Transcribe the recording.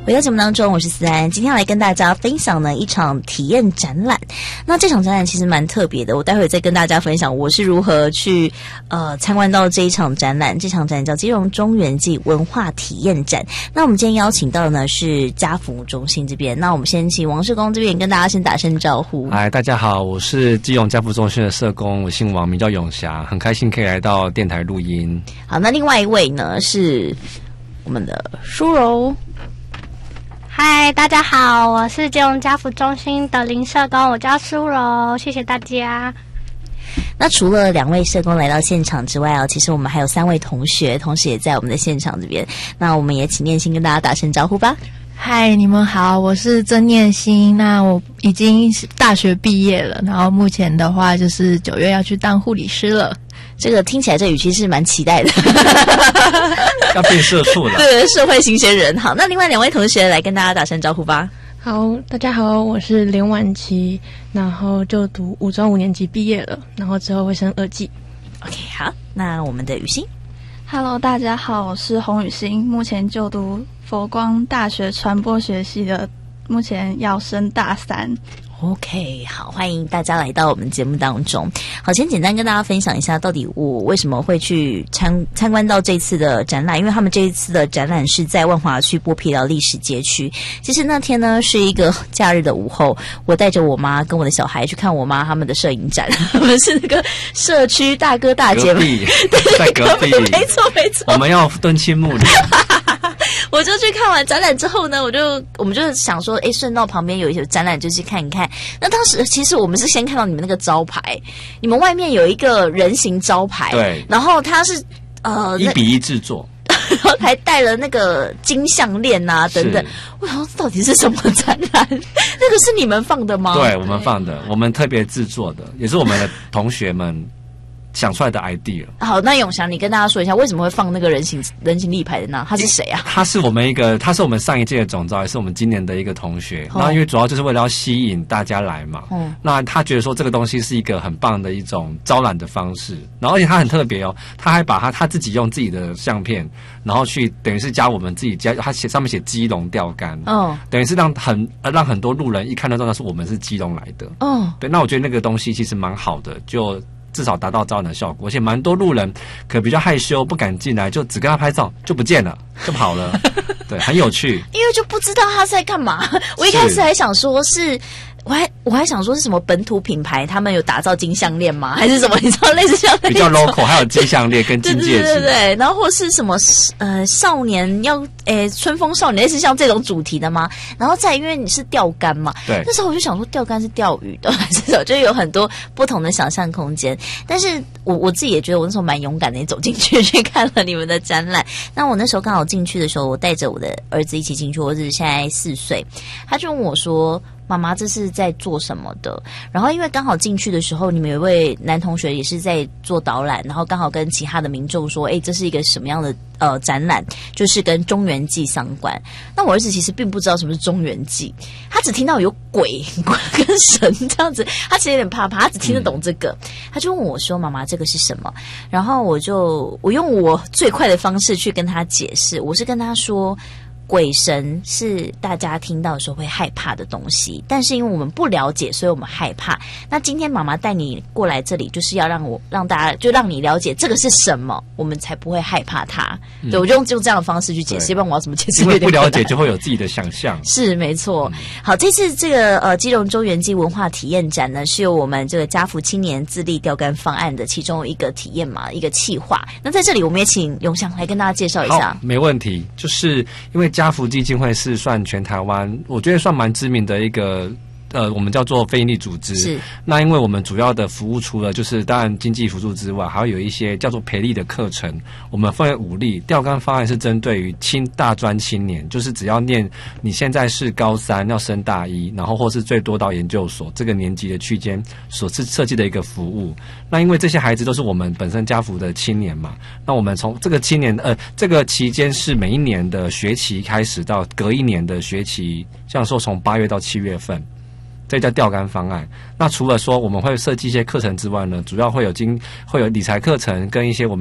回到节目当中，我是思安，今天要来跟大家分享呢一场体验展览。那这场展览其实蛮特别的，我待会再跟大家分享我是如何去参观到这一场展览。这场展览叫基隆中原记文化体验展。那我们今天邀请到的呢是家福中心这边，那我们先请王社工这边跟大家先打声招呼。 嗨，大家好，我是基隆家福中心的社工，我姓王，名叫永霞，很开心可以来到电台录音。 好，那另外一位呢是我们的舒柔。 嗨，大家好，我是基隆家福中心的林社工，我叫舒柔，谢谢大家。 那除了2位社工来到现场之外其实我们还有3位同学，同时也在我们的现场这边。那我们也请念心跟大家打声招呼吧。 嗨，你们好，我是曾念心。那我已经大学毕业了，然后目前的话就是9月要去当护理师了。 这个听起来这语气是蛮期待的， 要变社畜了。 对，社会新鲜人。好，那另外2位同学来跟大家打声招呼吧。 好，大家好，我是连婉琪，然后就读五专5年级毕业了，然后之后会升2技。 OK， 好，那我们的雨欣。 Hello， 大家好，我是洪雨欣，目前就读佛光大学传播学系的，目前要升大3。 OK， 好，欢迎大家来到我们节目当中。好，先简单跟大家分享一下，到底我为什么会去参观到这次的展览，因为他们这一次的展览是在万华区剥皮寮历史街区。其实那天呢是一个假日的午后，我带着我妈跟我的小孩去看我妈他们的摄影展，他们是那个社区大哥大姐们， 在隔壁， 没错没错， 我们要敦亲睦邻。 我就去看完展览之后呢，我们就想说，顺道旁边有一些展览就去看一看。那当时其实我们是先看到你们那个招牌，你们外面有一个人形招牌，对，然后它是 1比1制作， 然后还带了那个金项链啊等等。我想说到底是什么展览？那个是你们放的吗？ 对，我们放的，我们特别制作的，也是我们的同学们想出来的 idea。好， 那永祥，你跟大家说一下为什么会放那个人形立牌的呢？他是谁啊？ 他是我们上一届的总召，也是我们今年的一个同学。然后因为主要就是为了要吸引大家来嘛，那他觉得说这个东西是一个很棒的一种招揽的方式。然后而且他很特别他还把他自己用自己的相片，然后去等于是加我们自己加，他上面写基隆钓竿，等于是让很多路人一看到那是我们是基隆来的。对，那我觉得那个东西其实蛮好的，就至少达到招揽的效果，而且蛮多路人可比较害羞不敢进来，就只跟他拍照就不见了，就跑了。对，很有趣，因为就不知道他在干嘛。我一开始还想说是我还想说是什么本土品牌，他们有打造金项链吗？还是什么？你知道类似像比较 local， 还有金项链跟金戒指， 对，然后或是什么少年要春风少年，类似像这种主题的吗？然后再因为你是钓竿嘛，对，那时候我就想说钓竿是钓鱼的，还是什么，就有很多不同的想象空间。但是我自己也觉得我那时候蛮勇敢的，走进去看了你们的展览。那我那时候刚好进去的时候，我带着我的儿子一起进去，我儿子现在4岁，他就问我说，妈妈这是在做什么的？然后因为刚好进去的时候，你们有一位男同学也是在做导览，然后刚好跟其他的民众说，这是一个什么样的展览，就是跟中元祭相关。那我儿子其实并不知道什么是中元祭，他只听到有鬼跟神这样子，他其实有点怕，他只听得懂这个，他就问我说，妈妈这个是什么？然后我用我最快的方式去跟他解释，我是跟他说，鬼神是大家听到的时候会害怕的东西，但是因为我们不了解，所以我们害怕。那今天妈妈带你过来这里，就是要让大家就让你了解这个是什么，我们才不会害怕它。对，我就用这样的方式去解释，不然我要怎么解释？ 因为不了解就会有自己的想象。 是没错。好，这次这个基隆中原祭文化体验展呢，是由我们这个家福青年自立钓竿方案的其中一个体验嘛，一个企划。那在这里我们也请永祥来跟大家介绍一下。 好，没问题。就是因为家福基金会是算全台湾，我觉得算蛮知名的一个我们叫做非营利组织。是。那因为我们主要的服务除了就是当然经济辅助之外，还有一些叫做培力的课程。我们分为5例，钓竿方案是针对于大专青年，就是只要念你现在是高3要升大1，然后或是最多到研究所这个年级的区间所设计的一个服务。那因为这些孩子都是我们本身家福的青年嘛，那我们从这个这个期间是每一年的学期开始到隔一年的学期，像说从8月到7月份。这叫钓竿方案。那除了说我们会设计一些课程之外呢，主要会有理财课程跟一些我们